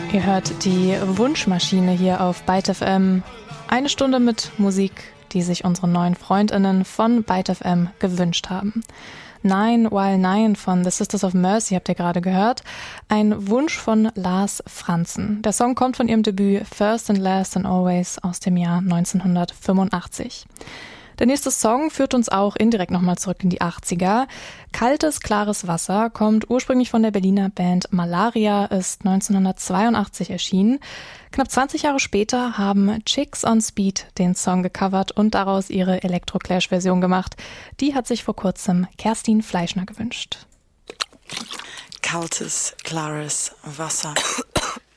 Ihr hört die Wunschmaschine hier auf Byte FM. Eine Stunde mit Musik, die sich unsere neuen FreundInnen von Byte FM gewünscht haben. Nine While Nine von The Sisters of Mercy habt ihr gerade gehört. Ein Wunsch von Lars Franzen. Der Song kommt von ihrem Debüt First and Last and Always aus dem Jahr 1985. Der nächste Song führt uns auch indirekt nochmal zurück in die 80er. Kaltes, klares Wasser kommt ursprünglich von der Berliner Band Malaria, ist 1982 erschienen. Knapp 20 Jahre später haben Chicks on Speed den Song gecovert und daraus ihre Electroclash-Version gemacht. Die hat sich vor kurzem Kerstin Fleischner gewünscht. Kaltes, klares Wasser.